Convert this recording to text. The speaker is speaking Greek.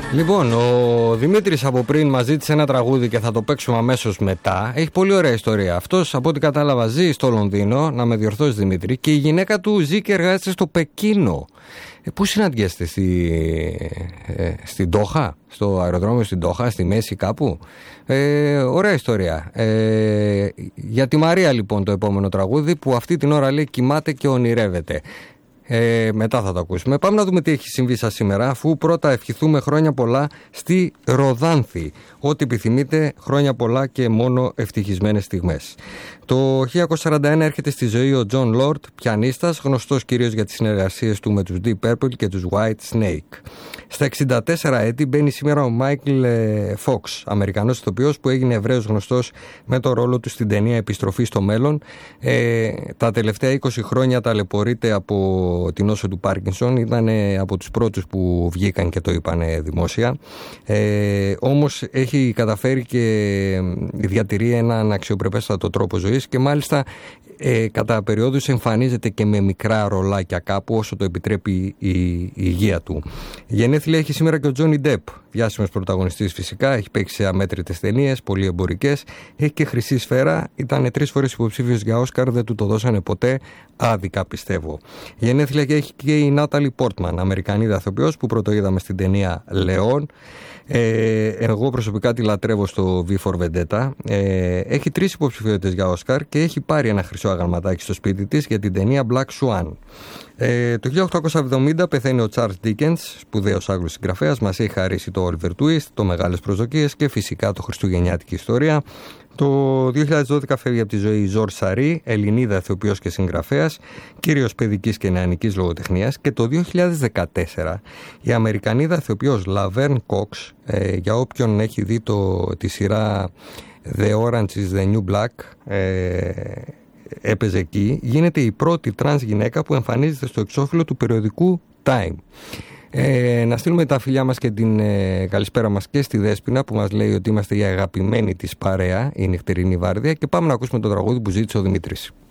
Λοιπόν, ο Δημήτρης από πριν μας ζήτησε ένα τραγούδι και θα το παίξουμε αμέσως μετά. Έχει πολύ ωραία ιστορία. Αυτός, από ό,τι κατάλαβα, ζει στο Λονδίνο, να με διορθώσει Δημήτρη, και η γυναίκα του ζει και εργάζεται στο Πεκίνο. Πού συναντιέστε, στην Ντόχα, στο αεροδρόμιο στην Ντόχα, στη μέση κάπου? Ωραία ιστορία. Για τη Μαρία λοιπόν το επόμενο τραγούδι, που αυτή την ώρα λέει κοιμάται και ονειρεύεται. Μετά θα το ακούσουμε. Πάμε να δούμε τι έχει συμβεί σας σήμερα, αφού πρώτα ευχηθούμε χρόνια πολλά στη Ροδάνθη. Ό,τι επιθυμείτε, χρόνια πολλά και μόνο ευτυχισμένες στιγμές. Το 1941 έρχεται στη ζωή ο Τζον Λόρτ, πιανίστας, γνωστός κυρίως για τις συνεργασίες του με τους Deep Purple και τους White Snake. Στα 64 έτη μπαίνει σήμερα ο Μάικλ Φόξ, Αμερικανός ηθοποιός που έγινε ευρέως γνωστός με το ρόλο του στην ταινία Επιστροφή στο μέλλον. Τα τελευταία 20 χρόνια ταλαιπωρείται από την νόσο του Πάρκινσον. Ήταν από τους πρώτους που βγήκαν και το είπαν δημόσια. Όμως έχει καταφέρει και διατηρεί έναν αξιοπρεπέστατο τρόπο ζωής και μάλιστα κατά περιόδους εμφανίζεται και με μικρά ρολάκια κάπου όσο το επιτρέπει η υγεία του. Γενέθλια έχει σήμερα και ο Τζόνι Ντεπ, διάσημος πρωταγωνιστής φυσικά, έχει παίξει σε αμέτρητες ταινίες, πολύ εμπορικές, έχει και χρυσή σφαίρα, ήταν 3 φορές υποψήφιος για Όσκαρ, δεν του το δώσανε ποτέ, άδικα πιστεύω. Γενέθλια έχει και η Νάταλι Πόρτμαν, Αμερικανίδα ηθοποιός που πρωτοείδαμε στην ταινία Λεόν. Εγώ προσωπικά τη λατρεύω στο V for Vendetta. Έχει 3 υποψηφιότητες για Όσκαρ και έχει πάρει ένα χρυσό αγαλματάκι στο σπίτι της για την ταινία Black Swan. Το 1870 πεθαίνει ο Charles Dickens, σπουδαίος Άγγλος συγγραφέας, μας έχει χαρίσει το Oliver Twist, το Μεγάλες Προσδοκίες και φυσικά το Χριστουγεννιάτικη Ιστορία. Το 2012 φεύγει από τη ζωή η Ζορ Σαρή, Ελληνίδα ηθοποιός και συγγραφέας, κυρίως παιδικής και νεανικής λογοτεχνίας. Και το 2014 η Αμερικανίδα ηθοποιός Λαβέρν Κόξ, για όποιον έχει δει τη σειρά The Orange is the New Black, έπαιζε εκεί, γίνεται η πρώτη τρανς γυναίκα που εμφανίζεται στο εξώφυλλο του περιοδικού Time. Να στείλουμε τα φιλιά μας και την καλησπέρα μας και στη Δέσποινα που μας λέει ότι είμαστε η αγαπημένη της παρέα, η νυχτερινή βάρδια, και πάμε να ακούσουμε το τραγούδι που ζήτησε ο Δημήτρης.